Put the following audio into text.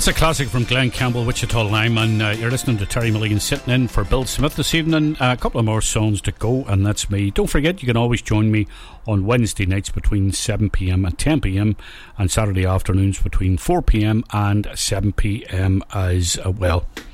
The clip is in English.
That's a classic from Glen Campbell, Wichita Lineman. You're listening to Terry Milligan sitting in for Bill Smith this evening. A couple of more songs to go, and that's me. Don't forget, you can always join me on Wednesday nights between 7pm and 10pm, and Saturday afternoons between 4pm and 7pm as well.